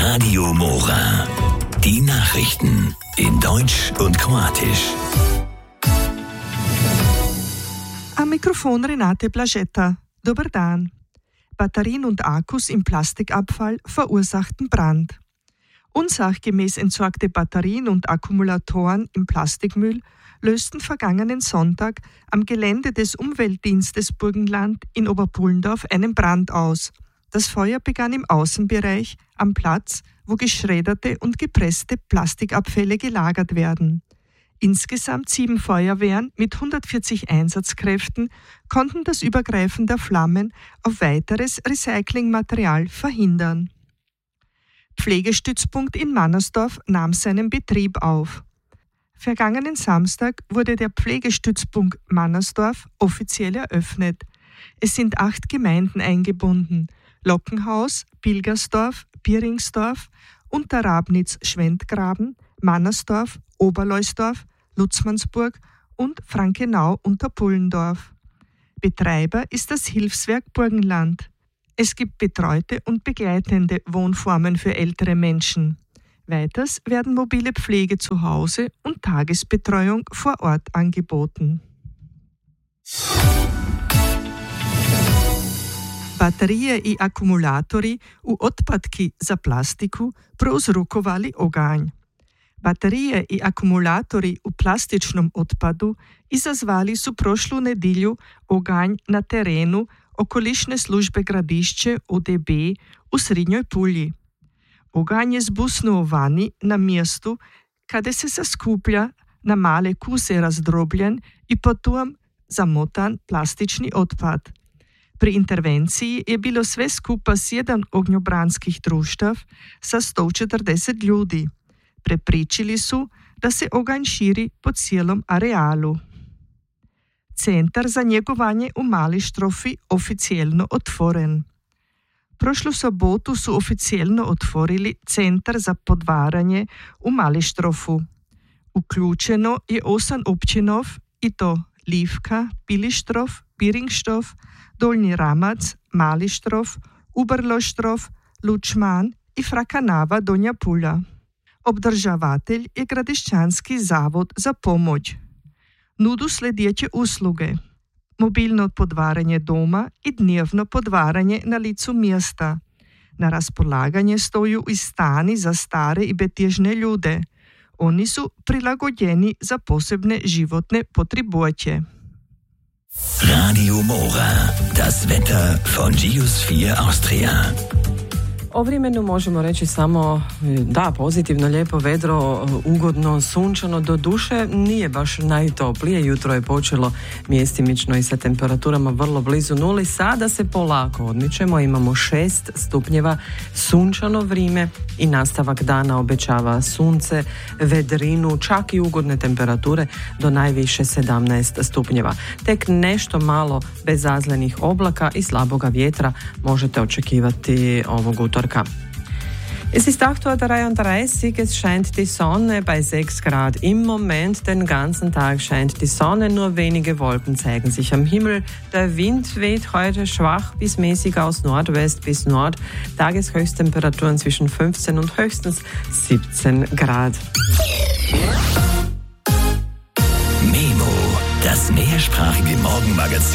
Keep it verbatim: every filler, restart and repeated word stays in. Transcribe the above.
Radio Mora. Die Nachrichten in Deutsch und Kroatisch. Am Mikrofon Renate Blaschetta. Dober dan. Batterien und Akkus im Plastikabfall verursachten Brand. Unsachgemäß entsorgte Batterien und Akkumulatoren im Plastikmüll lösten vergangenen Sonntag am Gelände des Umweltdienstes Burgenland in Oberpullendorf einen Brand aus. Das Feuer begann im Außenbereich am Platz, wo geschredderte und gepresste Plastikabfälle gelagert werden. Insgesamt sieben Feuerwehren mit hundertvierzig Einsatzkräften konnten das Übergreifen der Flammen auf weiteres Recyclingmaterial verhindern. Pflegestützpunkt in Mannersdorf nahm seinen Betrieb auf. Vergangenen Samstag wurde der Pflegestützpunkt Mannersdorf offiziell eröffnet. Es sind acht Gemeinden eingebunden: Lockenhaus, Pilgersdorf, Bieringsdorf, Unterrabnitz-Schwendgraben, Mannersdorf, Oberleusdorf, Lutzmannsburg und Frankenau-Unterpullendorf. Betreiber ist das Hilfswerk Burgenland. Es gibt betreute und begleitende Wohnformen für ältere Menschen. Weiters werden mobile Pflege zu Hause und Tagesbetreuung vor Ort angeboten. Baterije i akumulatori u otpadki za plastiku prouzrokovali oganj. Baterije i akumulatori u plastičnom otpadu izazvali su prošlu nedjelju oganj na terenu okolišne službe Gradišće O D B u Srednjoj Pulji. Oganj je zbusnuo vani na mjestu kada se zaskuplja na male kuse razdrobljen i potom zamotan plastični otpad. Pri intervenciji je bilo sve skupa sedam ognjobranskih društav sa sto četrdeset ljudi. Prepričili su da se oganj širi po cijelom arealu. Centar za njegovanje u Mali Štrofi oficijelno otvoren. Prošlu sobotu su oficijelno otvorili Centar za podvaranje u Mali Štrofu. Uključeno je osam općinov i to Livka, Pilištrov, Biringštrov, Dolnji Ramac, Mali Štrof, Uberloštrov, Lučman i Frakanava Donja Pulja. Obdržavatelj je Gradišćanski zavod za pomoć. Nudu sljedeće usluge: mobilno podvaranje doma i dnevno podvaranje na licu mjesta. Na raspolaganje stoju i stani za stare i betježne ljude. Oni su prilagođeni za posebne životne potrebuće. Radio Mora, das Wetter von Geosphere Austria. O vremenu možemo reći samo da, pozitivno, lijepo vedro, ugodno, sunčano, do duše nije baš najtoplije. Jutro je počelo mjestimično i sa temperaturama vrlo blizu nuli. Sada se polako odmičemo, imamo šest stupnjeva, sunčano vrijeme i nastavak dana obećava sunce, vedrinu, čak i ugodne temperature do najviše sedamnaest stupnjeva. Tek nešto malo bezazlenih oblaka i slaboga vjetra možete očekivati ovog utorka. Es ist acht Uhr dreiunddreißig, es scheint die Sonne bei sechs Grad im Moment. Den ganzen Tag scheint die Sonne, nur wenige Wolken zeigen sich am Himmel. Der Wind weht heute schwach bis mäßig aus Nordwest bis Nord. Tageshöchsttemperaturen zwischen fünfzehn und höchstens siebzehn Grad. Memo, das mehrsprachige Morgenmagazin.